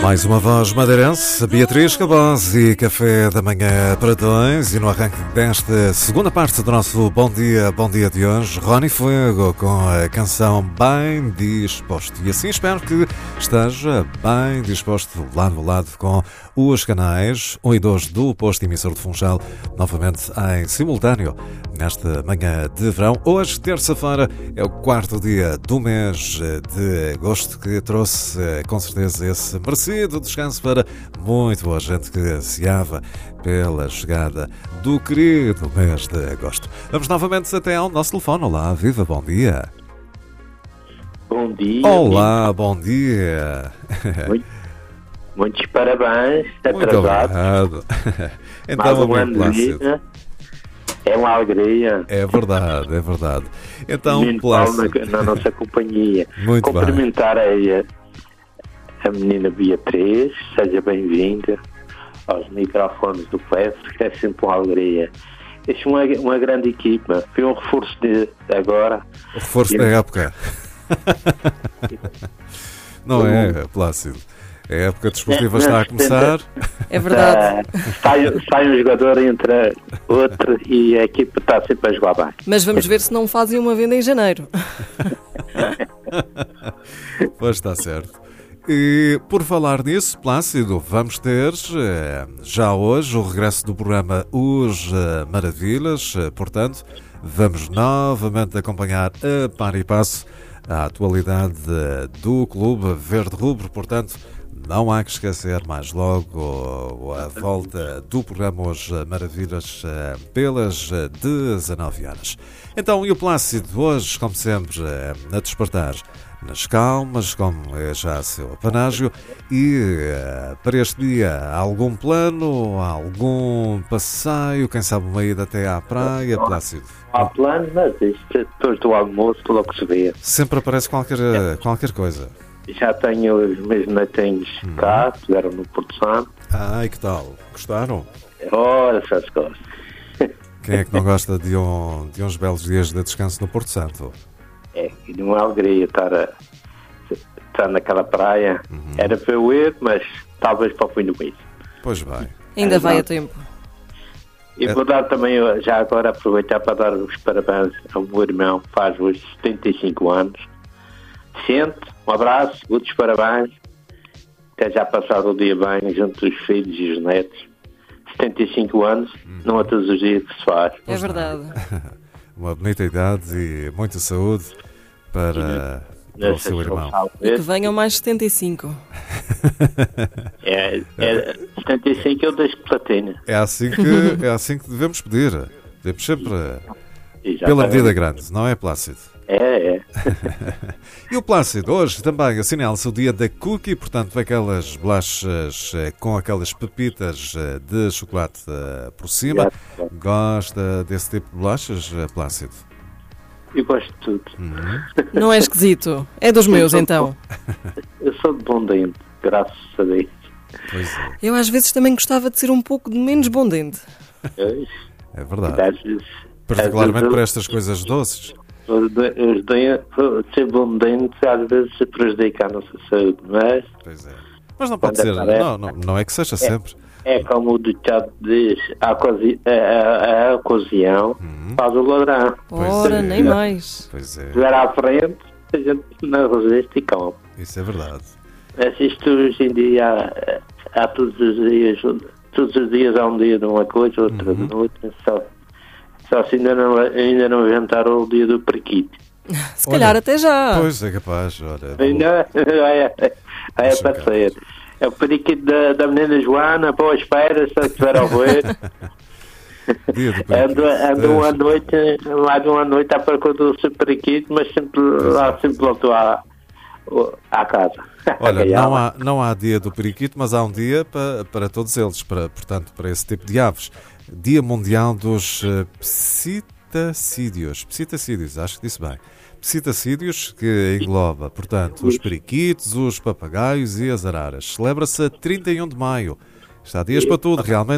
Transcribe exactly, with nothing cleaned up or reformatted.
Mais uma voz madeirense, Beatriz Cabaz e Café da Manhã para dois. E no arranque desta segunda parte do nosso Bom Dia, Bom Dia de hoje, Rony Fuego com a canção Bem Disposto. E assim espero que esteja bem disposto lado a lado com os canais um e dois do posto emissor de Funchal, novamente em simultâneo, nesta manhã de verão. Hoje, terça-feira, é o quarto dia do mês de agosto, que trouxe com certeza esse merecido descanso para muito boa gente que ansiava pela chegada do querido mês de agosto. Vamos novamente até ao nosso telefone. Olá, viva, bom dia. Bom dia. Olá, amigo. Bom dia. Muito, muitos parabéns, muito atrasados. Obrigado. Então, mais um amigo Plácido. É uma alegria. É verdade, é verdade. Então, Menino Plácido. Paulo na, na nossa companhia. Muito bem. Cumprimentar aí a, a menina Beatriz, seja bem-vinda aos microfones do P E S, que é sempre uma alegria. Este é uma, uma grande equipa, foi um reforço de agora. O reforço e... da época. Não é, Plácido? A época desportiva é, está a começar. É verdade. Uh, sai, sai um jogador, entra outro e a equipa está sempre a jogar bem. Mas vamos ver se não fazem uma venda em janeiro. Pois está certo. E por falar nisso, Plácido, vamos ter já hoje o regresso do programa Os Maravilhas. Portanto, vamos novamente acompanhar a par e passo a atualidade do Clube Verde Rubro. Portanto, não há que esquecer mais logo a volta do programa Os Maravilhas pelas dezanove horas. Então, e o Plácido hoje, como sempre, a despertar nas calmas, como é já seu apanágio. E para este dia, há algum plano, há algum passeio, quem sabe uma ida até à praia, Plácido? Há plano, mas isto, depois do almoço, logo se vê. Sempre aparece qualquer, qualquer coisa. Já tenho os meus netinhos hum. cá, estiveram no Porto Santo. Ah, e que tal? Gostaram? Ora, essas coisas. Quem é que não gosta de, um, de uns belos dias de descanso no Porto Santo? É, e uma alegria estar, a, estar naquela praia. Uhum. Era para eu ir, mas talvez para o fim do mês. Pois vai. Ainda é, vai não. a tempo. E é. Vou dar também, já agora, aproveitar para dar os parabéns ao meu irmão, faz hoje setenta e cinco anos. Sente, um abraço, muitos parabéns. Até já passado o dia bem junto dos filhos e os netos. setenta e cinco anos, uhum. Não é todos os dias que se faz. É verdade. Uma bonita idade e muita saúde para, para o seu irmão. E que venham mais setenta e cinco. É, é, setenta e cinco eu deixo platina. É assim que, é assim que devemos pedir. Devemos sempre pela medida grande, não é, Plácido? É, é. E o Plácido, hoje também assinala-se o dia da cookie, portanto, aquelas bolachas com aquelas pepitas de chocolate por cima. Gosta desse tipo de bolachas, Plácido? Eu gosto de tudo. Uhum. Não é esquisito? É dos meus, então. Eu sou de bom dente, graças a Deus. Pois é. Eu às vezes também gostava de ser um pouco de menos bom dente. É verdade. Particularmente para estas coisas doces. Os dentes, ser bom dente às vezes se prejudica a nossa saúde, mas... Pois é. Mas não pode ser, não, não, não é que seja sempre. É, é como o ditado diz, a, cozi, a, a, a ocasião uhum. faz o ladrão. Ora, é. nem mais. Pois é. Se estiver à frente, a gente não resiste e come. Isso é verdade. Mas isto hoje em dia há, há todos os dias, todos os dias há um dia de uma coisa, outra uhum. de outra, só... Só se ainda não, ainda não inventaram o dia do periquito. Se calhar olha, até já. Pois é capaz, olha. Ainda é, é para ser. É o periquito da, da menina Joana, boa espera, se estiver a ouvir. Ando, ando uma noite, mais de uma noite à procura do seu periquito, mas sempre lá é. sempre voltou à, à casa. Olha, não há, não há dia do periquito, mas há um dia para, para todos eles, para, portanto, para esse tipo de aves. Dia Mundial dos uh, Psitacídeos. Psitacídeos, acho que disse bem. Psitacídeos, que engloba, portanto, os periquitos, os papagaios e as araras. Celebra-se a trinta e um de maio. Está dias para tudo, realmente.